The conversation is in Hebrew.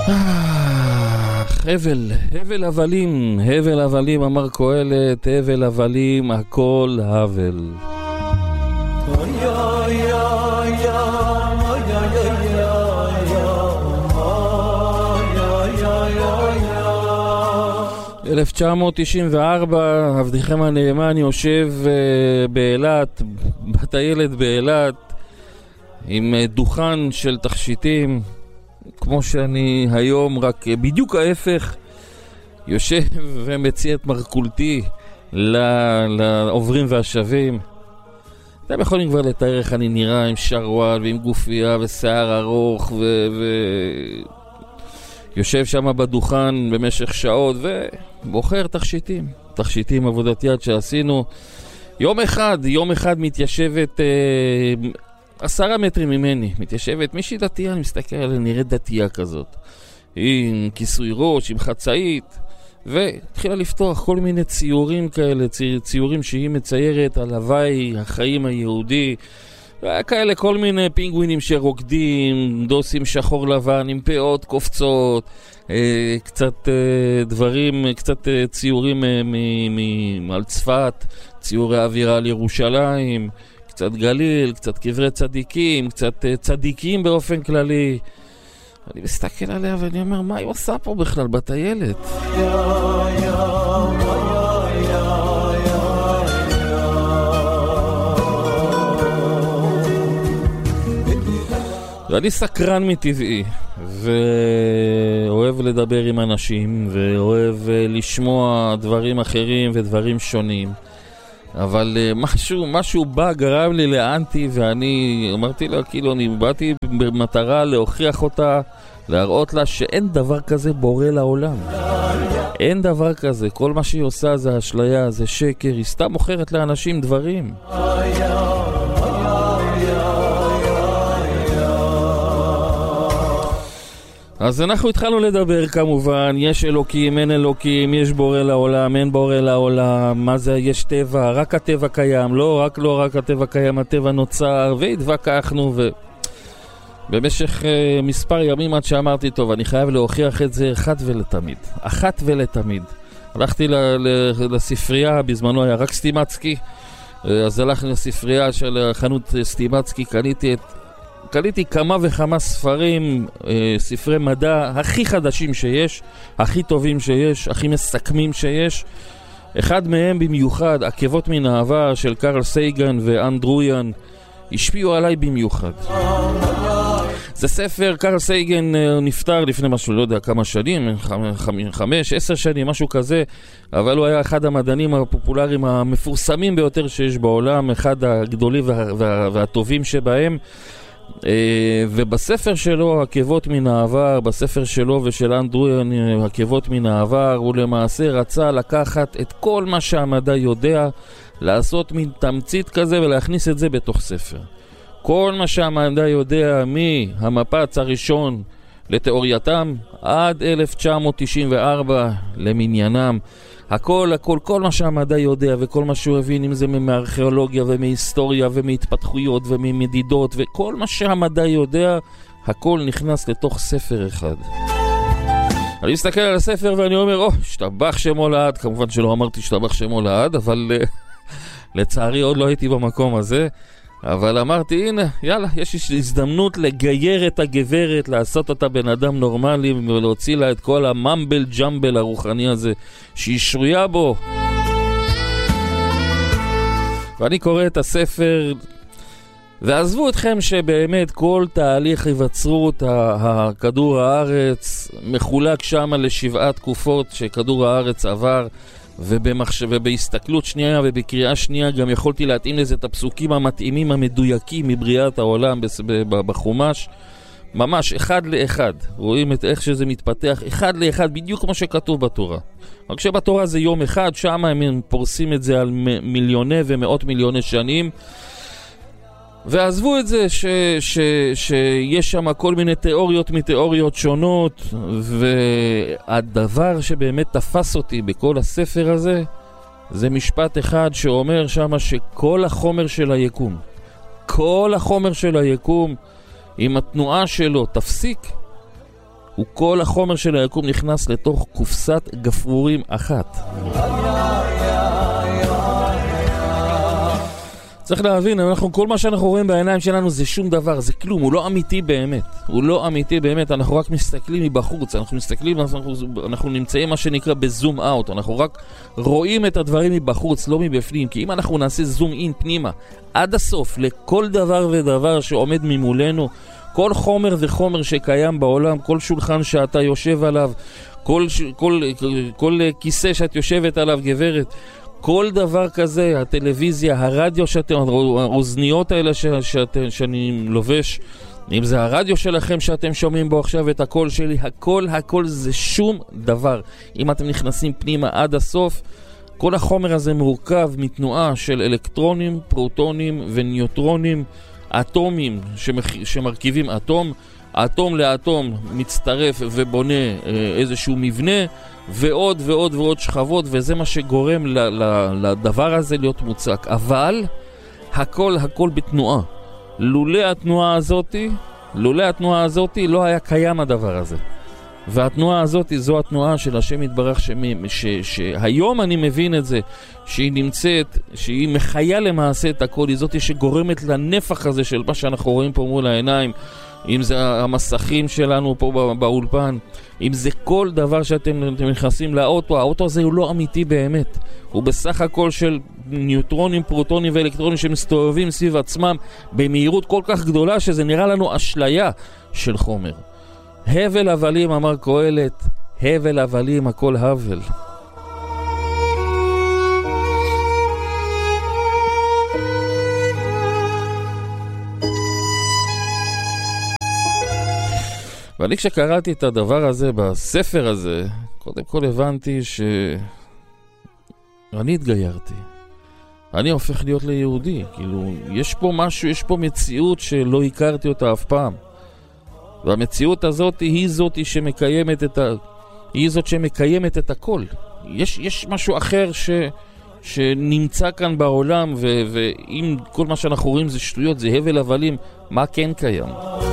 הבל הבלים, הבל הבלים, אמר קהלת, הבל הבלים, הכל הבל. 1994, עבדיכם הנאמן יושב באילת, בת הילד באילת, עם דוכן של תכשיטים, כמו שאני היום, רק בדיוק ההפך, יושב ומציע את מרקולתי לעוברים והשבים. אתם יכולים כבר לתאר איך אני נראה עם שרוואל ועם גופייה ושיער ארוך יושב שם בדוכן במשך שעות ובוחר תכשיטים. תכשיטים, עבודת יד שעשינו. יום אחד מתיישבת 10 מטרים ממני, מתיישבת מישהי דתייה, אני מסתכל עליה, נראית דתייה כזאת. היא עם כיסוי ראש, עם חצאית, והתחילה לפתוח כל מיני ציורים כאלה, ציורים שהיא מציירת על הוואי, החיים היהודי, כאלה כל מיני פינגווינים שרוקדים, דוסים שחור לבן עם פאות קופצות, קצת דברים, קצת ציורים על צפת, ציורי אווירה על ירושלים, קצת גליל, קצת קברי צדיקים, קצת צדיקים באופן כללי. אני מסתכל עליה ואני אומר, מה היא עושה פה בכלל בטיילת? ואני סקרן מטבעי, ואוהב לדבר עם אנשים, ואוהב לשמוע דברים אחרים ודברים שונים. אבל משהו בא, גרם לי לאנטי, ואני אמרתי לה, כאילו, אני באתי במטרה להוכיח אותה, להראות לה שאין דבר כזה בורא לעולם. אין דבר כזה, כל מה שהיא עושה זה אשליה, זה שקר, היא סתם מוכרת לאנשים דברים. אז אנחנו התחלנו לדבר כמובן, יש אלוקים, אין אלוקים, יש בורא לעולם, אין בורא לעולם, מה זה, יש טבע, רק הטבע קיים, לא רק הטבע קיים, הטבע נוצר, והתווכחנו במשך מספר ימים עד שאמרתי, טוב, אני חייב להוכיח את זה אחת ולתמיד. הלכתי לספרייה, בזמנו היה רק סטימצקי, אז הלכתי לספרייה של חנות סטימצקי, קניתי כמה וכמה ספרים, ספרי מדע הכי חדשים שיש, הכי טובים שיש, הכי מסכמים שיש. אחד מהם במיוחד, עקבות מן העבר של קרל סייגן ואנדרויאן, השפיעו עליי במיוחד. זה ספר, קרל סייגן נפטר לפני משהו, לא יודע כמה שנים, 5-10 שנים, משהו כזה, אבל הוא היה אחד המדענים הפופולריים המפורסמים ביותר שיש בעולם, אחד הגדולים והטובים שבהם. ובספר שלו, עקבות מן העבר, בספר שלו ושל אנדרויאן, עקבות מן העבר, הוא למעשה רצה לקחת את כל מה שהמדע יודע, לעשות מין תמצית כזה ולהכניס את זה בתוך ספר. כל מה שהמדע יודע מהמפץ הראשון לתיאורייתם עד 1994 למניינם, הכל, כל מה שהמדע יודע וכל מה שהוא הבין, אם זה מארכיאולוגיה ומהיסטוריה ומהתפתחויות וממדידות וכל מה שהמדע יודע, הכל נכנס לתוך ספר אחד. אני מסתכל על הספר ואני אומר, השתבח שמו לעד. כמובן שלא אמרתי השתבח שמו לעד, אבל לצערי עוד לא הייתי במקום הזה. אבל אמרתי, הנה, יאללה, יש הזדמנות לגייר את הגברת, לעשות אותה בן אדם נורמלי ולהוציא לה את כל הממבל ג'מבל הרוחני הזה שהיא שרויה בו. ואני קורא את הספר, ועזבו אתכם שבאמת כל תהליך היווצרות הכדור הארץ מחולק שם ל7 תקופות שכדור הארץ עבר, ובהסתכלות שנייה ובקריאה שנייה גם יכולתי להתאים לזה את הפסוקים המתאימים המדויקים מבריאת העולם בחומש, ממש אחד לאחד. רואים את איך שזה מתפתח אחד לאחד בדיוק כמו שכתוב בתורה. רק שבתורה זה יום אחד, שם הם פורסים את זה על מיליוני ומאות מיליוני שנים. ועזבו את זה שיש שם כל מיני תיאוריות מתיאוריות שונות, והדבר שבאמת תפס אותי בכל הספר הזה זה משפט אחד שאומר שם שכל החומר של היקום, אם התנועה שלו תפסיק, כל החומר של היקום נכנס לתוך קופסת גפרורים אחת. צריך להבין, כל מה שאנחנו רואים בעיניים שלנו זה שום דבר, זה כלום, הוא לא אמיתי באמת. הוא לא אמיתי באמת, אנחנו רק מסתכלים מבחוץ, אנחנו נמצאים מה שנקרא בזום אאוט, אנחנו רק רואים את הדברים מבחוץ, לא מבפנים, כי אם אנחנו נעשה זום אין פנימה, עד הסוף, לכל דבר ודבר שעומד ממולנו, כל חומר וחומר שקיים בעולם, כל שולחן שאתה יושב עליו, כל כיסא שאת יושבת עליו, גברת, כל דבר כזה, הטלוויזיה, הרדיו האוזניות האלה שאני לובש, אם זה הרדיו שלכם שאתם שומעים בו עכשיו את הקול שלי, הכל זה שום דבר. אם אתם נכנסים פנימה עד הסוף, כל החומר הזה מורכב מתנועה של אלקטרונים, פרוטונים וניוטרונים, אטומים שמרכיבים אטום. האטום לאטום מצטרף ובונה איזשהו מבנה, ועוד ועוד ועוד שכבות, וזה מה שגורם לדבר הזה להיות מוצק. אבל הכל בתנועה. לולא התנועה הזאת לא היה קיים הדבר הזה. והתנועה הזאת זו התנועה של השם יתברך, שהיום אני מבין את זה, שהיא נמצאת, שהיא מחיה למעשה את הכל, היא זאת שגורמת לנפח הזה של מה שאנחנו רואים פה מול העיניים, אם זה המסכים שלנו פה באולפן, אם זה כל דבר שאתם נכנסים לאוטו, האוטו הזה הוא לא אמיתי באמת. הוא בסך הכל של ניוטרונים, פרוטונים ואלקטרונים שמסתובבים סביב עצמם במהירות כל כך גדולה שזה נראה לנו אשליה של חומר. הבל הבלים, אמר קהלת, הבל הבלים, הכל הבל. ואני כשקראתי את הדבר הזה בספר הזה, קודם כל הבנתי שאני התגיירתי. אני הופך להיות ליהודי. כאילו, יש פה משהו, יש פה מציאות שלא הכרתי אותה אף פעם. והמציאות הזאת היא זאת שמקיימת את הכל. יש משהו אחר שנמצא כאן בעולם, ואם כל מה שאנחנו רואים זה שטויות, זה הבל הבלים, מה כן קיים?